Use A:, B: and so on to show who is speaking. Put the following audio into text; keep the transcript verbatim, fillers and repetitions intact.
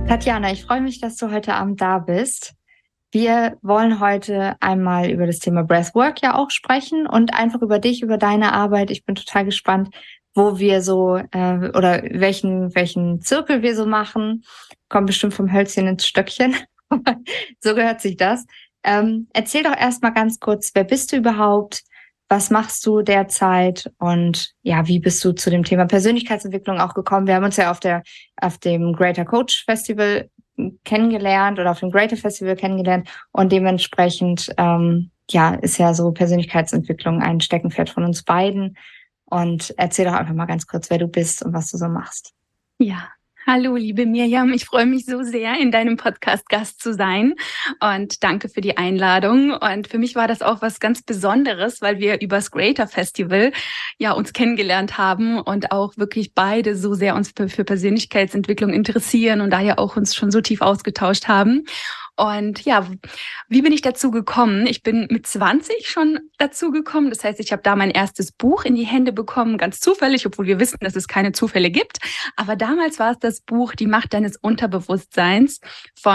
A: Tatjana, ich freue mich, dass du heute Abend da bist. Wir wollen heute einmal über das Thema Breathwork ja auch sprechen und einfach über dich, über deine Arbeit. Ich bin total gespannt, wo wir so äh, oder welchen welchen Zirkel wir so machen. Kommt bestimmt vom Hölzchen ins Stöckchen. So gehört sich das. Ähm, erzähl doch erstmal ganz kurz, wer bist du überhaupt? Was machst du derzeit? Und ja, wie bist du zu dem Thema Persönlichkeitsentwicklung auch gekommen? Wir haben uns ja auf der auf dem Greater Coach Festival kennengelernt oder auf dem Greater Festival kennengelernt und dementsprechend ähm, ja ist ja so Persönlichkeitsentwicklung ein Steckenpferd von uns beiden. Und erzähl doch einfach mal ganz kurz, wer du bist und was du so machst.
B: Ja, hallo liebe Mirjam, ich freue mich so sehr, in deinem Podcast Gast zu sein und danke für die Einladung. Und für mich war das auch was ganz Besonderes, weil wir übers Greater Festival ja uns kennengelernt haben und auch wirklich beide so sehr uns für, für Persönlichkeitsentwicklung interessieren und daher auch uns schon so tief ausgetauscht haben. Und ja, wie bin ich dazu gekommen? Ich bin mit zwanzig schon dazu gekommen. Das heißt, ich habe da mein erstes Buch in die Hände bekommen, ganz zufällig, obwohl wir wissen, dass es keine Zufälle gibt. Aber damals war es das Buch Die Macht deines Unterbewusstseins von